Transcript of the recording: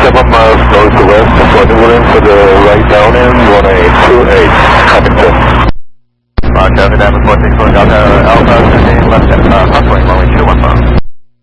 7 miles northwest for New Orleans for the right downwind, 1828, Covington. Roger, Diamond 46 Delta Alpha, sending left at crosswind, runway 21 miles.